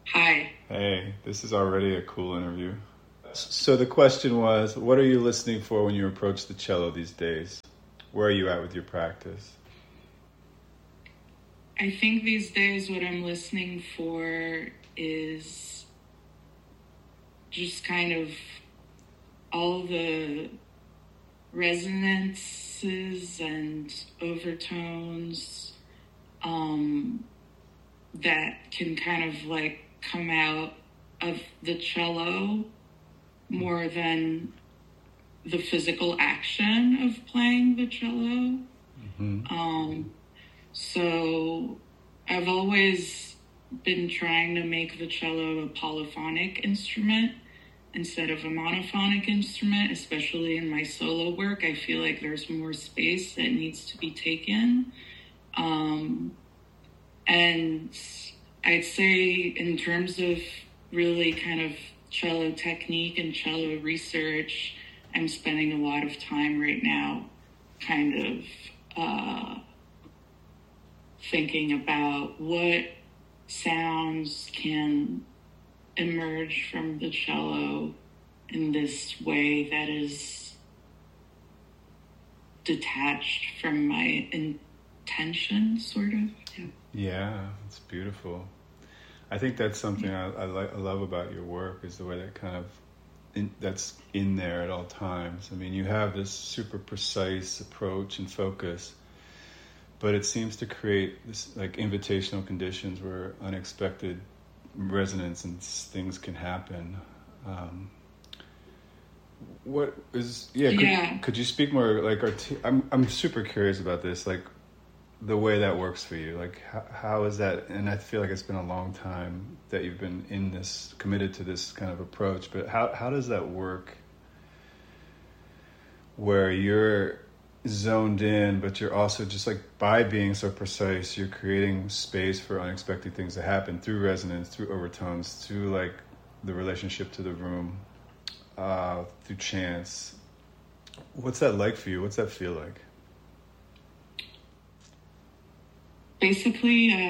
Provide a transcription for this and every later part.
Hi. Hey, this is already a cool interview. So the question was, what are you listening for when you approach the cello these days? Where are you at with your practice? I think these days what I'm listening for is just kind of all the resonances and overtones that can kind of like come out of the cello more than the physical action of playing the cello. So I've always been trying to make the cello a polyphonic instrument instead of a monophonic instrument, especially in my solo work. I feel like there's more space that needs to be taken. And I'd say in terms of really kind of cello technique and cello research, I'm spending a lot of time right now kind of thinking about what sounds can emerge from the cello in this way that is detached from my intention, sort of. Yeah, it's beautiful. I think that's something I love about your work is the way that kind of that's in there at all times. I mean, you have this super precise approach and focus, but it seems to create this like invitational conditions where unexpected resonance and things can happen. What is Could you speak more like I'm super curious about this, like the way that works for you, like how is that? And I feel like it's been a long time that you've been in this, committed to this kind of approach, but how does that work where you're zoned in, but you're also just like by being so precise, you're creating space for unexpected things to happen through resonance, through overtones, through like the relationship to the room, through chance. What's that like for you? What's that feel like? Basically,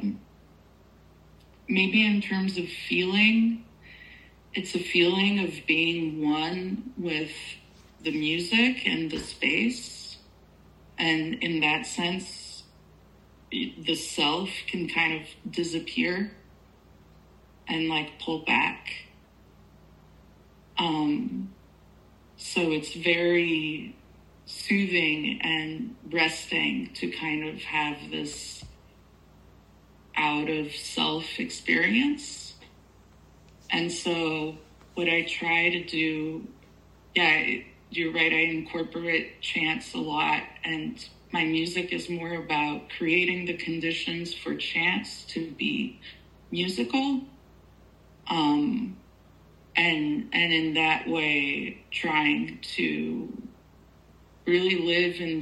maybe in terms of feeling, it's a feeling of being one with the music and the space. And in that sense, the self can kind of disappear and like pull back. So it's very soothing and resting to kind of have this out of self experience. And so what I try to do, you're right, I incorporate chants a lot, and my music is more about creating the conditions for chants to be musical. And in that way, trying to really live in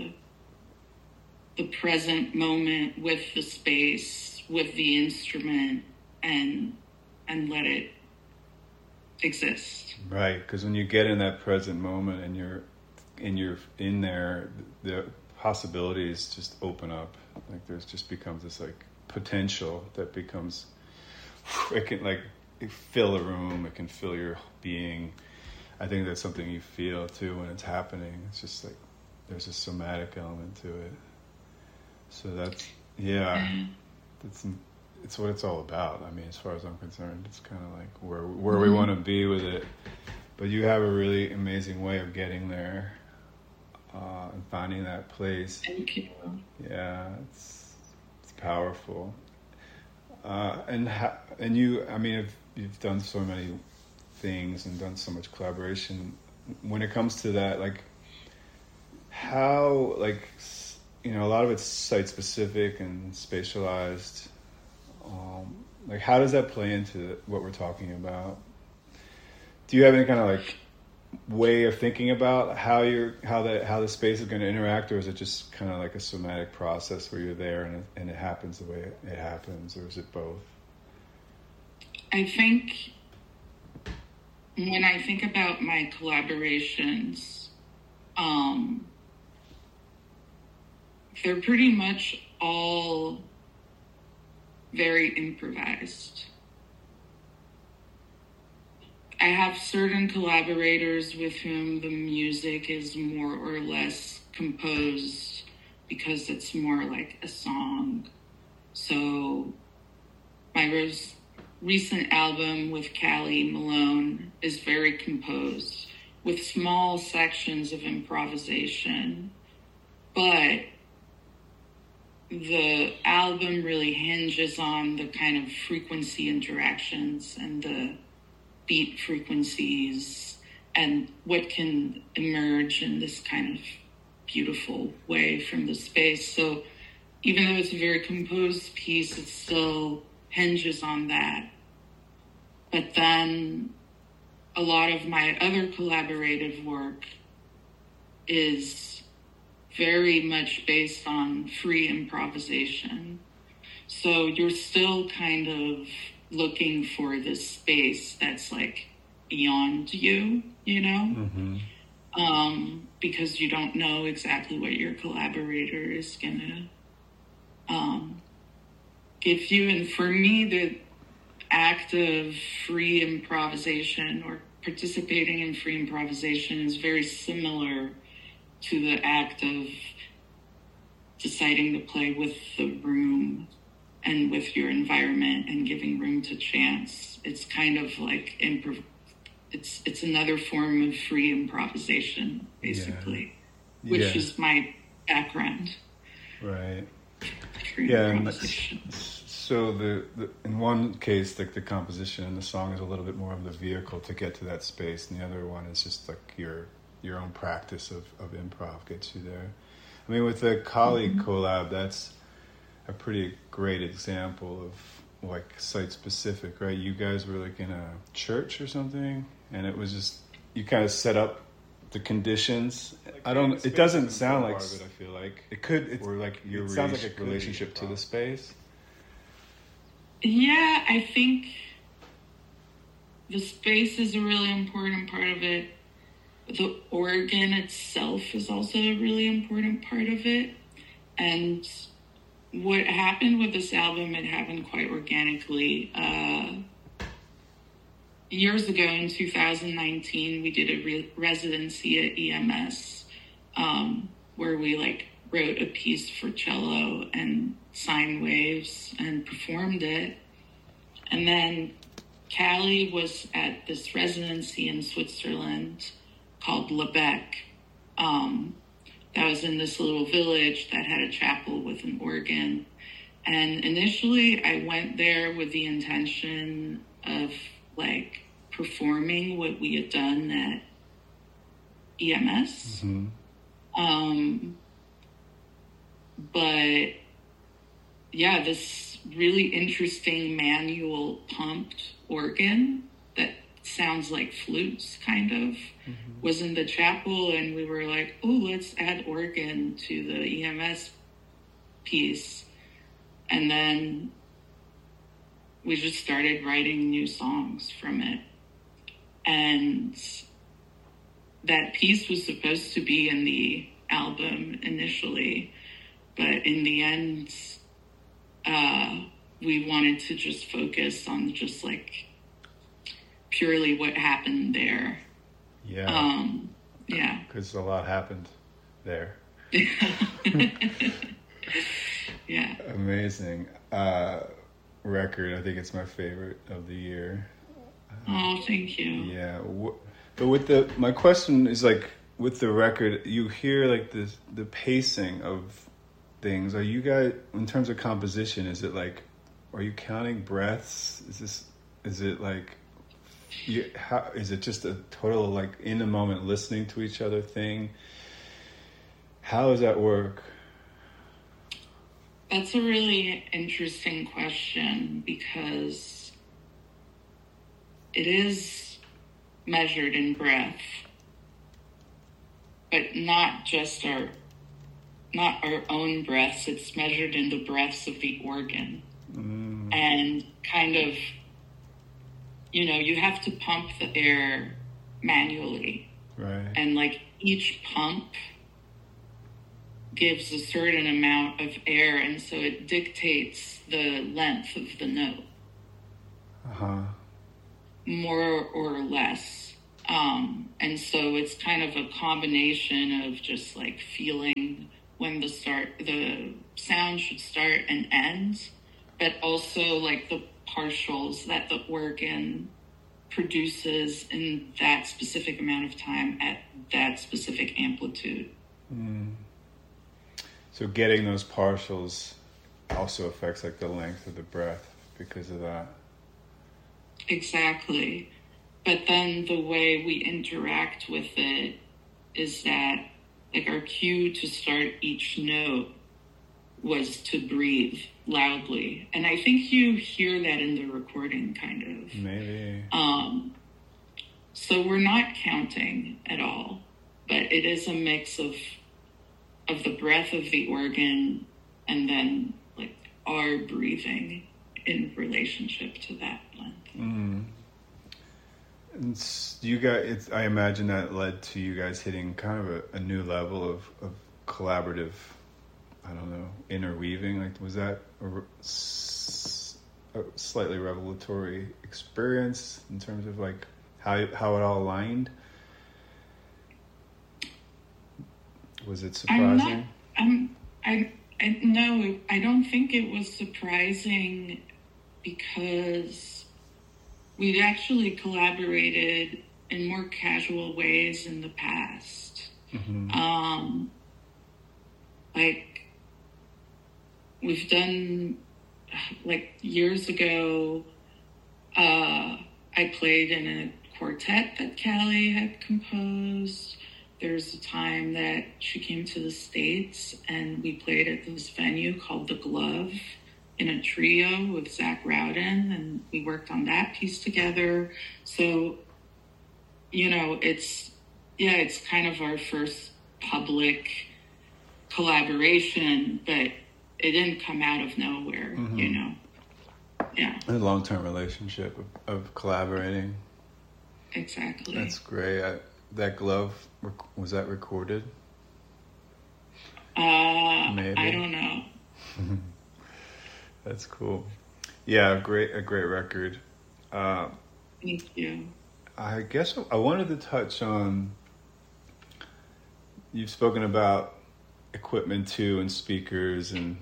the present moment with the space, with the instrument, and let it exist. Right, because when you get in that present moment and you're in there, the possibilities just open up. Like there's just becomes this like potential that becomes, it can like fill a room, it can fill your being. I think that's something you feel too when it's happening. It's just like there's a somatic element to it. So that's it's what it's all about. I mean, as far as I'm concerned, it's kind of like where we want to be with it. But you have a really amazing way of getting there and finding that place. Thank you. Yeah, it's powerful. And you, I mean, you've done so many things and done so much collaboration. When it comes to that, like how, like, you know, a lot of it's site specific and spatialized. Like, how does that play into what we're talking about? Do you have any kind of like way of thinking about how the space is going to interact, or is it just kind of like a somatic process where you're there and it happens the way it happens, or is it both? I think when I think about my collaborations, they're pretty much all very improvised. I have certain collaborators with whom the music is more or less composed because it's more like a song. So my recent album with Callie Malone is very composed with small sections of improvisation, but the album really hinges on the kind of frequency interactions and the beat frequencies and what can emerge in this kind of beautiful way from the space. So even though it's a very composed piece, it still hinges on that. But then a lot of my other collaborative work is very much based on free improvisation. So you're still kind of looking for this space that's like beyond you, you know? Because you don't know exactly what your collaborator is gonna give you. And for me, the act of free improvisation or participating in free improvisation is very similar to the act of deciding to play with the room and with your environment and giving room to chance. It's kind of like it's another form of free improvisation, basically, which is my background. Right. Free improvisation. So the in one case, like the composition and the song is a little bit more of the vehicle to get to that space, and the other one is just like your own practice of improv gets you there. I mean, with the colleague collab, that's a pretty great example of like site specific, right? You guys were like in a church or something, and it was just you kind of set up the conditions. It doesn't sound like part of it. I feel like it could. Or like your sounds like a relationship to the space. Yeah, I think the space is a really important part of it. The organ itself is also a really important part of it. And what happened with this album, it happened quite organically. Years ago in 2019, we did a residency at EMS where we like wrote a piece for cello and sine waves and performed it. And then Callie was at this residency in Switzerland called Lebec. That was in this little village that had a chapel with an organ. And initially I went there with the intention of like performing what we had done at EMS. But yeah, this really interesting manual pumped organ that sounds like flutes kind of was in the chapel, and we were like, oh, let's add organ to the EMS piece. And then we just started writing new songs from it. And that piece was supposed to be in the album initially, but in the end, we wanted to just focus on just like purely what happened there. Yeah. Yeah. Because a lot happened there. Yeah. Amazing. Record. I think it's my favorite of the year. Oh, thank you. Yeah. But with my question is like, with the record, you hear like the pacing of things. Are you guys, in terms of composition, is it like, are you counting breaths? Is it like, is it just a total like in the moment listening to each other thing? How does that work? That's a really interesting question because it is measured in breath, but not our own breaths. It's measured in the breaths of the organ. And kind of, you have to pump the air manually. Right. And like each pump gives a certain amount of air, and so it dictates the length of the note. more or less. And so it's kind of a combination of just like feeling when the sound should start and end, but also like the partials that the organ produces in that specific amount of time at that specific amplitude. So getting those partials also affects like the length of the breath because of that. Exactly. But then the way we interact with it is that like our cue to start each note was to breathe loudly. And I think you hear that in the recording kind of. Maybe. So we're not counting at all, but it is a mix of the breath of the organ and then like our breathing in relationship to that length. And you guys, I imagine that led to you guys hitting kind of a new level of collaborative, I don't know, interweaving. Like, was that a slightly revelatory experience in terms of like how it all aligned? Was it surprising? No, I don't think it was surprising because we'd actually collaborated in more casual ways in the past. Like we've done, like years ago, I played in a quartet that Callie had composed. There's a time that she came to the States and we played at this venue called The Glove in a trio with Zach Rowden, and we worked on that piece together. So, you know, it's kind of our first public collaboration, but it didn't come out of nowhere, you know? Yeah. A long-term relationship of collaborating. Exactly. That's great. That Glove, was that recorded? Maybe. I don't know. That's cool. Yeah, a great record. Thank you. I guess I wanted to touch on, you've spoken about equipment too and speakers and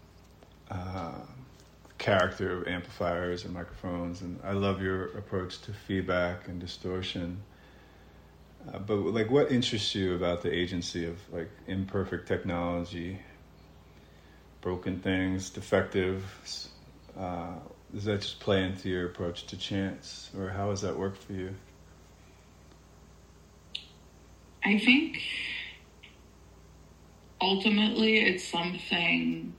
character of amplifiers and microphones, and I love your approach to feedback and distortion. But like, what interests you about the agency of like imperfect technology, broken things, defective? Does that just play into your approach to chants, or how does that work for you? I think ultimately it's something,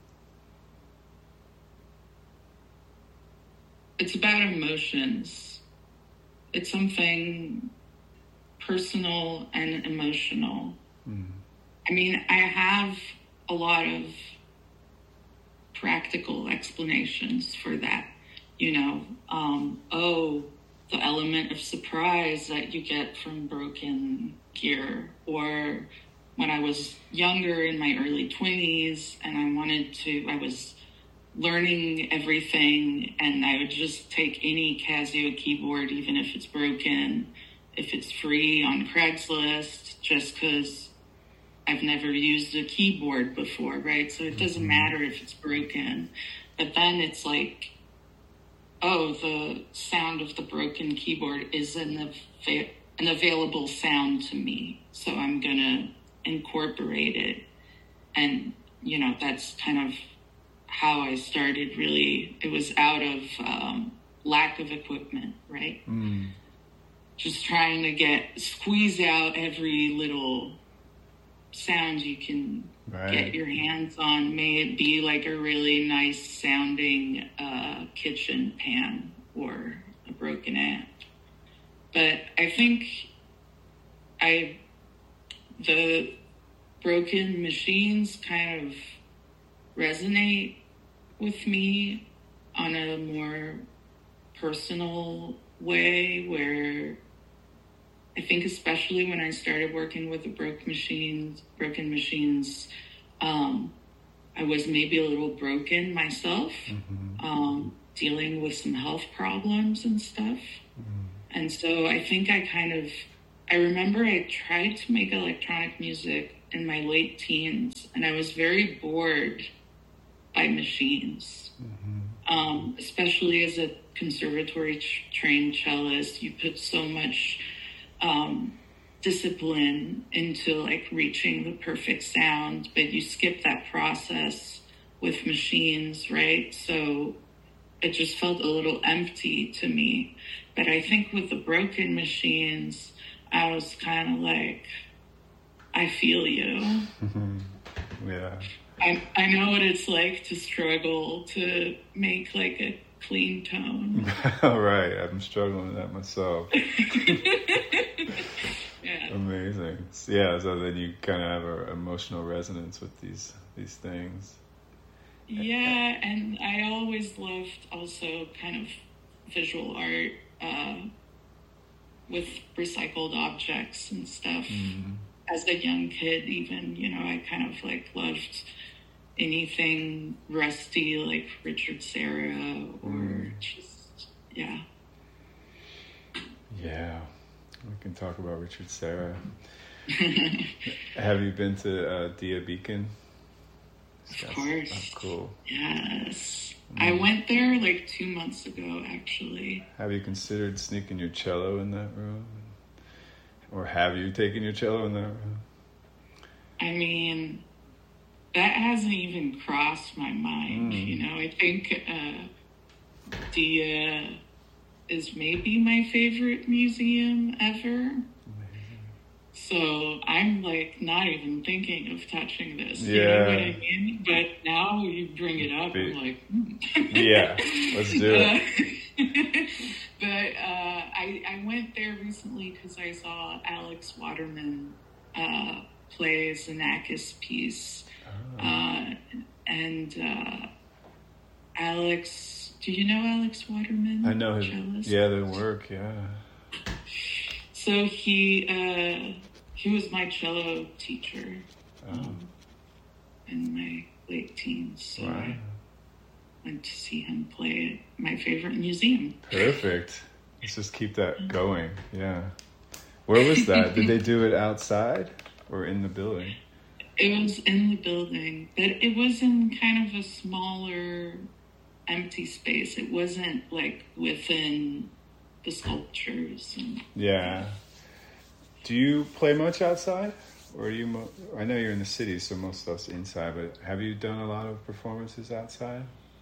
it's about emotions. It's something personal and emotional. I mean, I have a lot of practical explanations for that. You know, the element of surprise that you get from broken gear, or when I was younger in my early 20s and I was learning everything and I would just take any Casio keyboard, even if it's broken, if it's free on Craigslist, just because I've never used a keyboard before, right? So it doesn't matter if it's broken. But then it's like, oh, the sound of the broken keyboard is an available sound to me. So I'm going to incorporate it. And, you know, that's kind of how I started, really. It was out of lack of equipment, right? Just trying to squeeze out every little sound you can get your hands on. May it be like a really nice sounding kitchen pan or a broken amp. But I think the broken machines kind of resonate with me on a more personal way, where I think especially when I started working with the broken machines, I was maybe a little broken myself. dealing with some health problems and stuff. And so I think I remember I tried to make electronic music in my late teens, and I was very bored by machines. Especially as a conservatory trained cellist, you put so much discipline into like reaching the perfect sound, but you skip that process with machines, right? So it just felt a little empty to me. But I think with the broken machines, I was kind of like, I feel you. Yeah. I know what it's like to struggle to make like a clean tone. Right. I'm struggling with that myself. Yeah. Amazing. Yeah. So then you kind of have an emotional resonance with these things. Yeah. And I always loved also kind of visual art with recycled objects and stuff. As a young kid, even, you know, I kind of like loved anything rusty like Richard Serra or just, yeah. Yeah. We can talk about Richard Serra. Have you been to Dia Beacon? Of course. Oh, cool. Yes. I went there like 2 months ago, actually. Have you considered sneaking your cello in that room? Or have you taken your cello in that room? I mean, that hasn't even crossed my mind, you know. I think Dia is maybe my favorite museum ever. So I'm like not even thinking of touching this. Yeah. You know what I mean? But now you bring it up, I'm like, Yeah, let's do it. But I went there recently because I saw Alex Waterman play a Xenakis piece. And Alex, do you know Alex Waterman? I know his, cellist? yeah, their work, yeah. So he was my cello teacher in my late teens. So I went to see him play at my favorite museum. Perfect. Let's just keep that going. Yeah. Where was that? Did they do it outside or in the building? It was in the building, but it was in kind of a smaller, empty space. It wasn't like within the sculptures. Yeah. Do you play much outside? Or are you? I know you're in the city, so most of us inside. But have you done a lot of performances outside?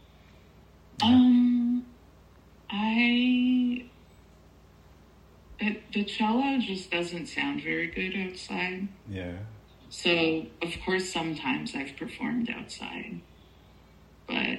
The cello just doesn't sound very good outside. Yeah. So of course, sometimes I've performed outside, but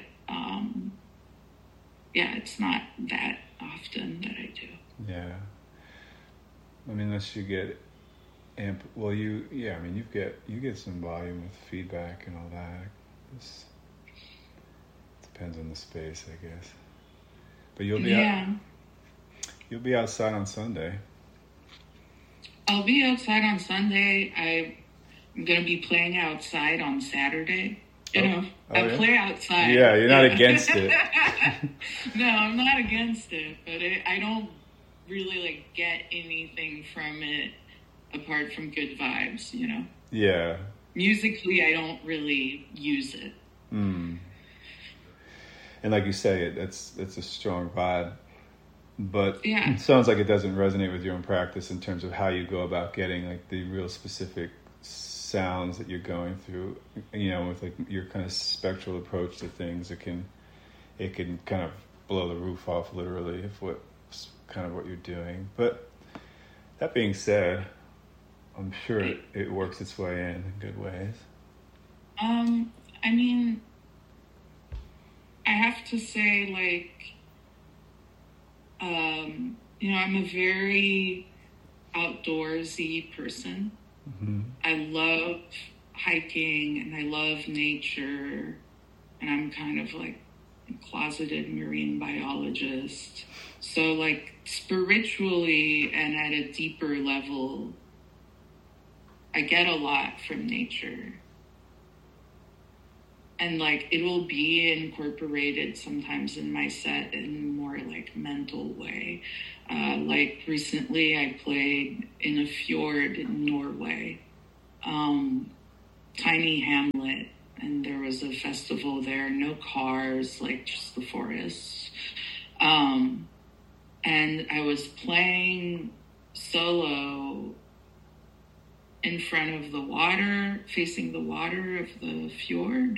yeah, it's not that often that I do. Yeah. I mean, unless you get you get some volume with feedback and all that. This depends on the space, I guess. But you'll be outside on Sunday. I'll be outside on Sunday. I'm going to be playing outside on Saturday. I play outside. Yeah, you're not against it. No, I'm not against it, but I don't really get anything from it apart from good vibes, you know? Yeah. Musically, I don't really use it. And like you say, it's a strong vibe. But it sounds like it doesn't resonate with your own practice in terms of how you go about getting like the real specific sounds that you're going through, you know, with like your kind of spectral approach to things. It can kind of blow the roof off literally if what's kind of what you're doing. But that being said, I'm sure it works its way in good ways. I mean, I have to say, like, you know, I'm a very outdoorsy person. Mm-hmm. I love hiking and I love nature, and I'm kind of like a closeted marine biologist. So like spiritually and at a deeper level, I get a lot from nature. And like it will be incorporated sometimes in my set in a more like mental way. Like recently I played in a fjord in Norway, tiny hamlet, and there was a festival there, no cars, like just the forests. And I was playing solo in front of the water, facing the water of the fjord.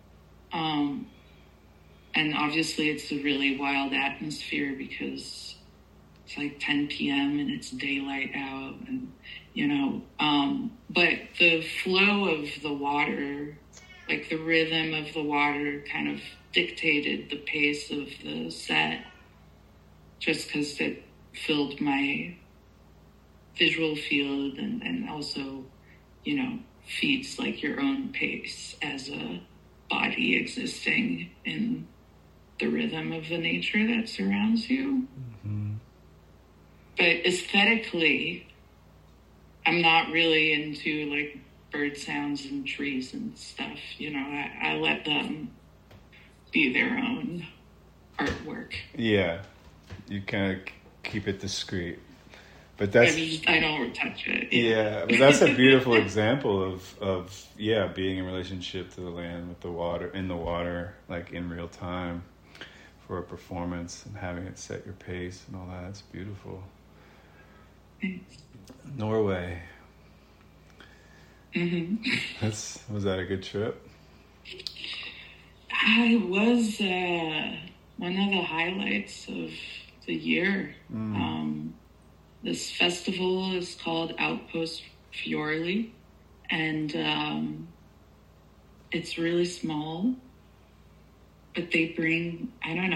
And obviously it's a really wild atmosphere because it's like 10 p.m. and it's daylight out, and, you know, but the flow of the water, like the rhythm of the water kind of dictated the pace of the set, just because it filled my visual field and also, you know, feeds like your own pace as a body existing in the rhythm of the nature that surrounds you. Mm-hmm. But aesthetically, I'm not really into like bird sounds and trees and stuff. You know, I let them be their own artwork. Yeah, you kind of keep it discreet. But that's, I don't touch it. Yeah, but that's a beautiful example of being in relationship to the land with the water, in the water, like in real time for a performance and having it set your pace and all that. That's beautiful. Thanks. Norway. Mm-hmm. Was that a good trip? I was one of the highlights of the year. This festival is called Outpost Fjordli, and it's really small, but they bring,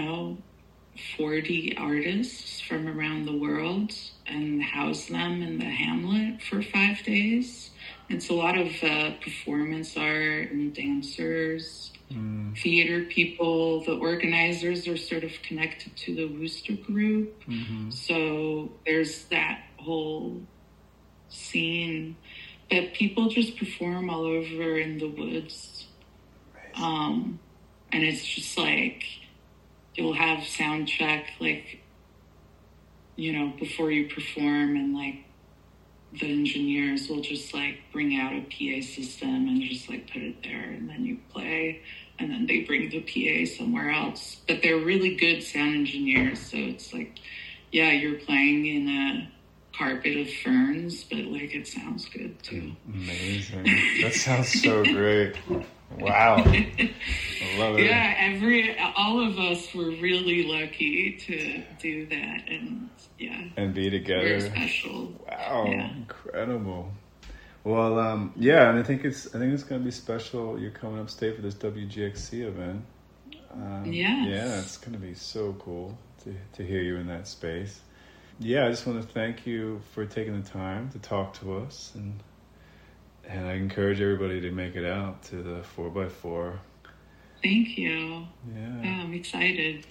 40 artists from around the world and house them in the hamlet for 5 days. It's a lot of performance art and dancers, theater people. The organizers are sort of connected to the Wooster group. Mm-hmm. So there's that whole scene. But people just perform all over in the woods. And it's just like, you'll have sound check, like, you know, before you perform, and like the engineers will just like bring out a PA system and just like put it there, and then you play, and then they bring the PA somewhere else. But they're really good sound engineers, so it's like, yeah, you're playing in a carpet of ferns, but like it sounds good too. Amazing. That sounds so great. Wow. I love it. Yeah, all of us were really lucky to do that, and be together. Very special. Wow, yeah. Incredible. Well, and I think it's going to be special. You're coming upstate for this WGXC event. Yeah, it's going to be so cool to hear you in that space. Yeah, I just want to thank you for taking the time to talk to us, and I encourage everybody to make it out to the 4x4. Thank you. Yeah. I'm excited.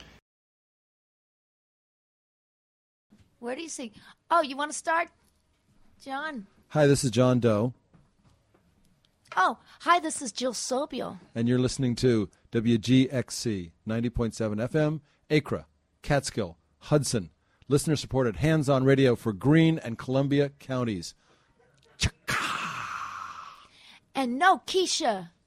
Where do you see? Oh, you want to start, John? Hi, this is John Doe. Oh, hi, this is Jill Sobio. And you're listening to WGXC 90.7 FM, Acra, Catskill, Hudson. Listener-supported hands-on radio for Greene and Columbia counties. And no Keisha.